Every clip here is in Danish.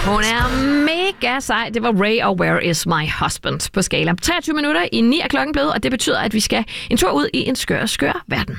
Hun er mega sej. Det var Ray og Where Is My Husband på skala. 23 minutter i 9 er klokken blevet, og det betyder, at vi skal en tur ud i en skør verden.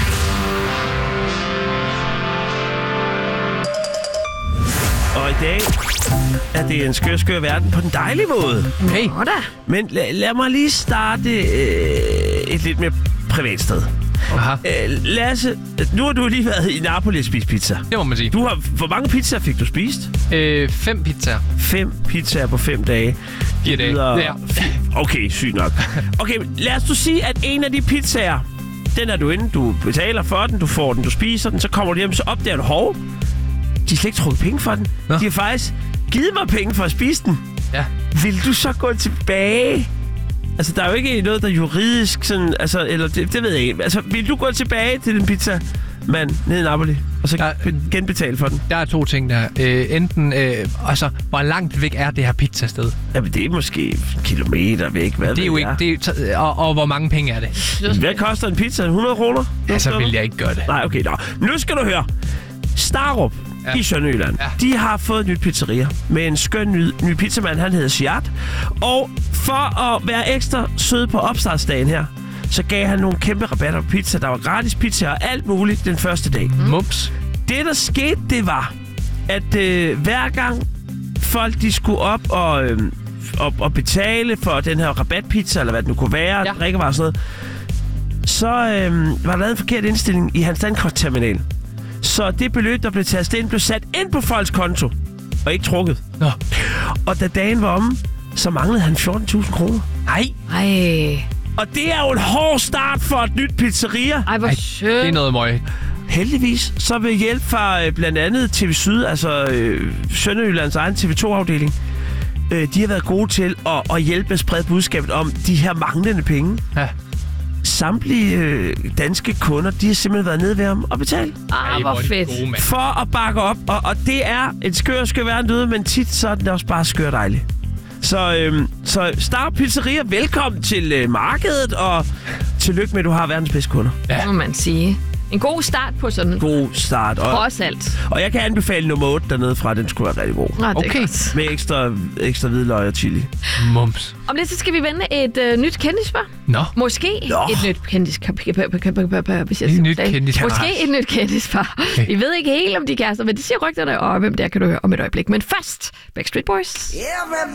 Og i dag er det en skør verden på den dejlige måde. Hey. Men lad mig lige starte et lidt mere privat sted. Lasse, nu har du lige været i Napoli og spist pizza. Det må man sige. Hvor mange pizzaer fik du spist? 5 pizzaer. 5 pizzaer på 5 dage. 4 dage. Ja. Okay, sygt nok. Okay, lad os du sige, at en af de pizzaer, den er du inde, du betaler for den, du får den, du spiser den, så kommer du hjem, så opdager du, hov, de har slet ikke trukket penge for den. Nå. De har faktisk givet mig penge for at spise den. Ja. Vil du så gå tilbage? Altså, der er jo ikke noget, der er juridisk sådan, altså, eller det ved jeg ikke. Altså, vil du gå tilbage til den pizza, mand, nede i Napoli, og så genbetale for den? Der er 2 ting der. Enten, altså, hvor langt væk er det her pizzasted? Jamen, det er måske kilometer væk, hvad det er jo ikke, og hvor mange penge er det? Hvad koster en pizza? 100 kroner? Ja, så vil jeg ikke gøre det. Nej, okay, nu skal du høre. Starup i Sønderjylland, de har fået et nyt pizzeria med en skøn ny pizzamand, han hedder Siart. Og for at være ekstra sød på opstartsdagen her, så gav han nogle kæmpe rabatter på pizza. Der var gratis pizza og alt muligt den første dag. Mums. Det, der skete, det var, at hver gang folk de skulle op og betale for den her rabatpizza, eller hvad det nu kunne være, drikkevarer og sådan noget, så var der lavet en forkert indstilling i hans dankortterminal. Så det beløb, der blev tastet ind, blev sat ind på folks konto, og ikke trukket. Nå. Og da dagen var omme, så manglede han 14.000 kroner. Nej. Og det er jo en hård start for et nyt pizzeria. Ej, hvor sødt. Det er noget møg. Heldigvis, så ved hjælp fra blandt andet TV Syd, altså Sønderjyllands egen TV2-afdeling, de har været gode til at hjælpe med at sprede budskabet om de her manglende penge. Ja. Samtlige danske kunder, de har simpelthen været nede ved ham og betale. Hvor fedt. For at bakke op. Og det er en skør verden derude, men tit så er den også bare skør dejlig. Så Starup Pizzeria, velkommen til markedet, og tillykke med, at du har verdens bedste kunder. Ja. Det må man sige. En god start på sådan en. God start. Trods alt. Og jeg kan anbefale nummer 8 dernede fra, den skulle være rigtig god. Nå, okay. Med ekstra hvidløg og chili. Mums. Om lidt så skal vi vende et nyt kendispar. Nå. Måske et nyt kendispar. Måske et nyt kendispar. Okay. Vi ved ikke helt, om de kærester, men det siger rygterne, og hvem der kan du høre om et øjeblik. Men først, Backstreet Boys.